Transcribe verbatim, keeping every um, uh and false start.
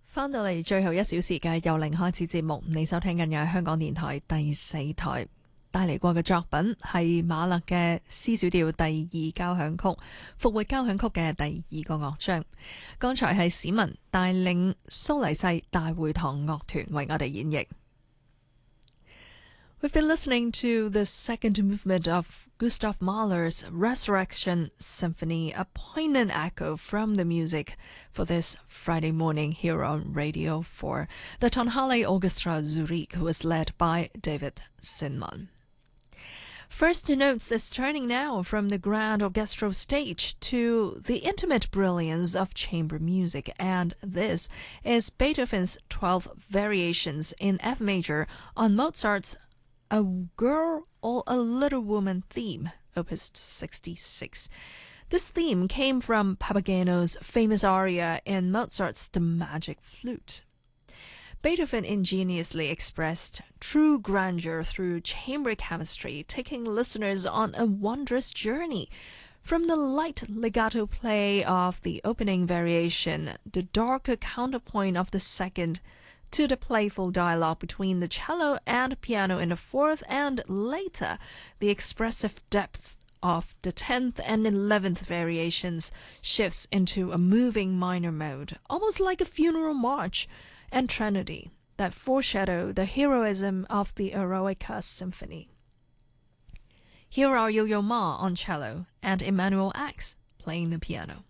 翻到嚟最後一小時嘅由零開始節目，你收聽緊嘅係香港電台第四台帶嚟過嘅作品係馬勒嘅 C 小調第二交響曲，復活交響曲嘅第二個樂章。剛才係史文帶領蘇黎世大會堂樂團為我哋演繹。We've been listening to the second movement of Gustav Mahler's Resurrection Symphony, a poignant echo from the music for this Friday morning here on Radio four. The Tonhalle Orchestra Zurich was led by David Zinman. First Notes is turning now from the grand orchestral stage to the intimate brilliance of chamber music, and this is Beethoven's twelve Variations in F major on Mozart's A Girl or a Little Woman theme, Opus sixty-six. This theme came from Papageno's famous aria in Mozart's The Magic Flute. Beethoven ingeniously expressed true grandeur through chamber chemistry, taking listeners on a wondrous journey. From the light legato play of the opening variation, the darker counterpoint of the second, to the playful dialogue between the cello and piano in the fourth, and later the expressive depth of the tenth and eleventh variations shifts into a moving minor mode, almost like a funeral march and trinity that foreshadow the heroism of the Eroica Symphony. Here are Yo-Yo Ma on cello and Emmanuel X playing the piano.